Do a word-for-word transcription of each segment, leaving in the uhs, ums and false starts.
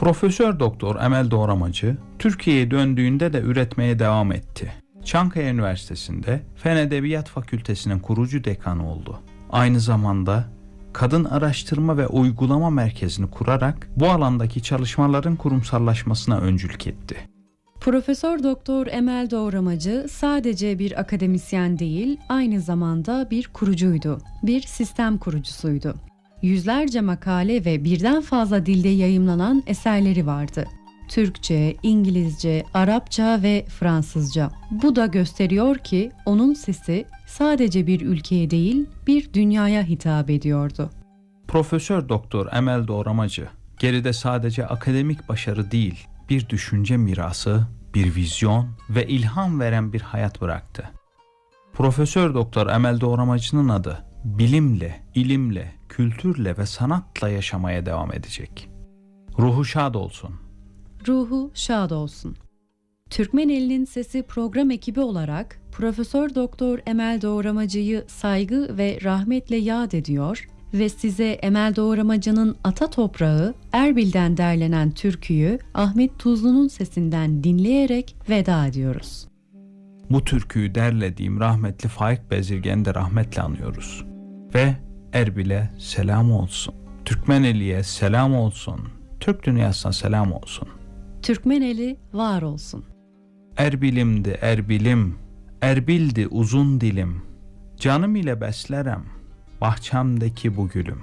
Profesör Doktor Emel Doğramacı, Türkiye'ye döndüğünde de üretmeye devam etti. Çankaya Üniversitesi'nde Fen Edebiyat Fakültesi'nin kurucu dekanı oldu. Aynı zamanda Kadın Araştırma ve Uygulama Merkezi'ni kurarak bu alandaki çalışmaların kurumsallaşmasına öncülük etti. Profesör Doktor Emel Doğramacı sadece bir akademisyen değil, aynı zamanda bir kurucuydu, bir sistem kurucusuydu. Yüzlerce makale ve birden fazla dilde yayımlanan eserleri vardı. Türkçe, İngilizce, Arapça ve Fransızca. Bu da gösteriyor ki onun sesi sadece bir ülkeye değil, bir dünyaya hitap ediyordu. Profesör Doktor Emel Doğramacı, geride sadece akademik başarı değil, bir düşünce mirası, bir vizyon ve ilham veren bir hayat bıraktı. Profesör Doktor Emel Doğramacı'nın adı bilimle, ilimle, kültürle ve sanatla yaşamaya devam edecek. Ruhu şad olsun. Ruhu şad olsun. Türkmeneli'nin Sesi program ekibi olarak Profesör Doktor Emel Doğramacı'yı saygı ve rahmetle yad ediyor ve size Emel Doğramacı'nın ata toprağı Erbil'den derlenen türküyü Ahmet Tuzlu'nun sesinden dinleyerek veda ediyoruz. Bu türküyü derlediğim rahmetli Faik Bezirgen'i de rahmetle anıyoruz. Ve Erbil'e selam olsun. Türkmeneli'ye selam olsun. Türk dünyasına selam olsun. Türkmeneli var olsun. Erbil'imdi Erbil'im, Erbil'di uzun dilim. Canım ile beslerem, bahçemdeki bu gülüm.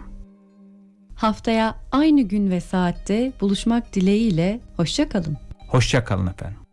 Haftaya aynı gün ve saatte buluşmak dileğiyle hoşça kalın. Hoşça kalın efendim.